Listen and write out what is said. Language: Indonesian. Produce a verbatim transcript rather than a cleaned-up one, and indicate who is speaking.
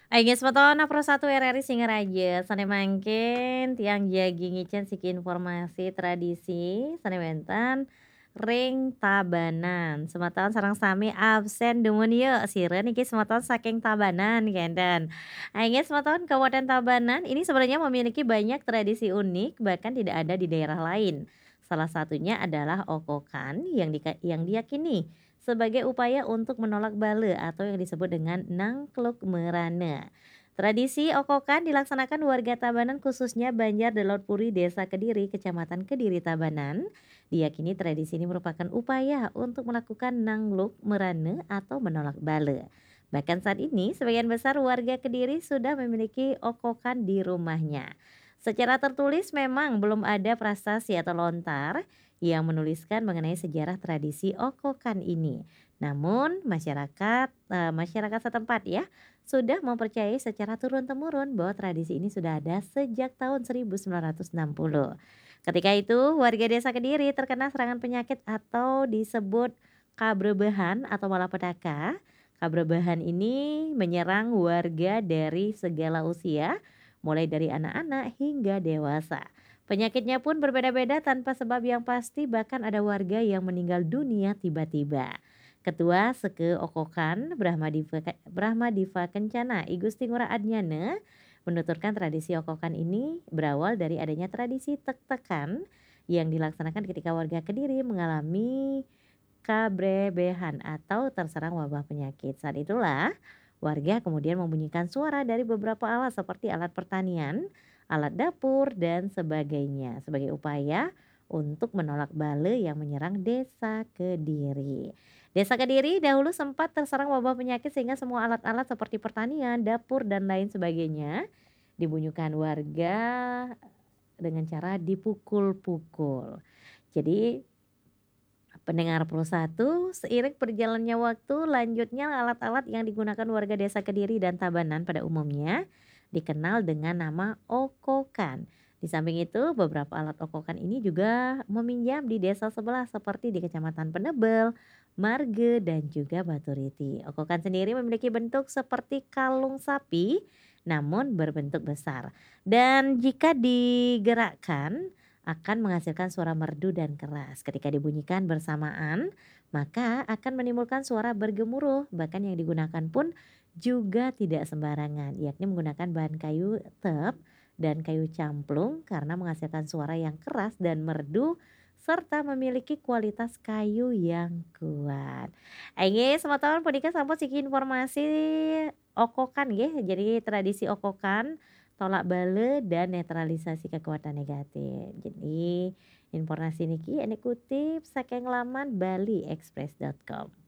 Speaker 1: Aing geus moto na Pro satu R R I Singaraja, sane mangken tiang jagi ngicen siki informasi tradisi sanementen ring Tabanan. Sumataun sareng sami absen demun yeu sireun niki sumataun saking Tabanan genten. Aing ge sumataun Kabupaten Tabanan ini sebenarnya memiliki banyak tradisi unik bahkan tidak ada di daerah lain. Salah satunya adalah okokan yang dika yang diyakini sebagai upaya untuk menolak bale atau yang disebut dengan nangkluk merana. Tradisi okokan dilaksanakan warga Tabanan khususnya Banjar Delot Puri Desa Kediri, Kecamatan Kediri Tabanan. Diyakini tradisi ini merupakan upaya untuk melakukan nangluk merane atau menolak bale. Bahkan saat ini sebagian besar warga Kediri sudah memiliki okokan di rumahnya. Secara tertulis memang belum ada prasasti atau lontar yang menuliskan mengenai sejarah tradisi okokan ini. Namun masyarakat eee, masyarakat setempat ya, sudah mempercayai secara turun-temurun bahwa tradisi ini sudah ada sejak tahun seribu sembilan ratus enam puluh. Ketika itu warga desa Kediri terkena serangan penyakit atau disebut kabrebehan atau malapetaka. Kabrebehan ini menyerang warga dari segala usia, mulai dari anak-anak hingga dewasa. Penyakitnya pun berbeda-beda tanpa sebab yang pasti bahkan ada warga yang meninggal dunia tiba-tiba. Ketua Seke Okokan Brahmadiva Brahmadiva Kencana I Gusti Ngurah Adnyana menuturkan tradisi okokan ini berawal dari adanya tradisi tek-tekan yang dilaksanakan ketika warga Kediri mengalami kabrebehan atau terserang wabah penyakit. Saat itulah warga kemudian membunyikan suara dari beberapa alat seperti alat pertanian, alat dapur, dan sebagainya sebagai upaya untuk menolak bale yang menyerang desa Kediri. Desa Kediri dahulu sempat terserang wabah penyakit sehingga semua alat-alat seperti pertanian, dapur, dan lain sebagainya dibunyikan warga dengan cara dipukul-pukul. Jadi pendengar Pro satu, seiring berjalannya waktu, lanjutnya alat-alat yang digunakan warga desa Kediri dan Tabanan pada umumnya dikenal dengan nama okokan. Di samping itu, beberapa alat okokan ini juga meminjam di desa sebelah seperti di Kecamatan Penebel, Marge, dan juga Baturiti. Okokan sendiri memiliki bentuk seperti kalung sapi, namun berbentuk besar. Dan jika digerakkan, akan menghasilkan suara merdu dan keras. Ketika dibunyikan bersamaan, maka akan menimbulkan suara bergemuruh. Bahkan yang digunakan pun juga tidak sembarangan, yakni menggunakan bahan kayu tep dan kayu camplung karena menghasilkan suara yang keras dan merdu serta memiliki kualitas kayu yang kuat. Aing semotoan punika sampun siki informasi okokan nggih, jadi tradisi okokan tolak bale dan netralisasi kekuatan negatif. Jadi informasi niki ane kutip saking laman bali express dot com.